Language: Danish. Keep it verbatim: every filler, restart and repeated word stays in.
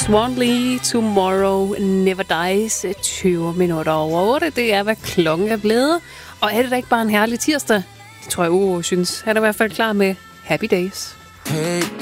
Swan Lee, Tomorrow Never Dies, tyve minutter over otte. Det er, hvad klokken er blevet. Og er det da ikke bare en herlig tirsdag? Det tror jeg, Uro synes. Han er i hvert fald klar med Happy Days. Hey.